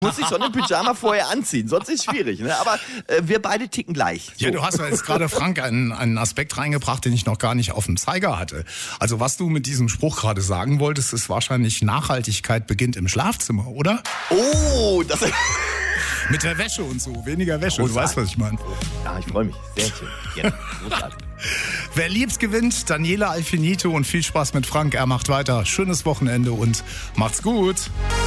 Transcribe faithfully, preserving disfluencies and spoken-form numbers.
Muss ich schon im Pyjama vorher anziehen, sonst ist es schwierig. Ne? Aber äh, wir beide ticken gleich. So. Ja, du hast ja jetzt gerade, Frank, einen, einen Aspekt reingebracht, den ich noch gar nicht auf dem Zeiger hatte. Also was du mit diesem Spruch gerade sagen wolltest, ist wahrscheinlich Nachhaltigkeit beginnt im Schlafzimmer, oder? Oh, das ist... Mit der Wäsche und so, weniger Wäsche, Großartig. du weißt, was ich meine. Ja, ich freue mich. Sehr schön. Ja, großartig. Wer liebt's gewinnt, Daniela Alfinito und viel Spaß mit Frank. Er macht weiter. Schönes Wochenende und macht's gut.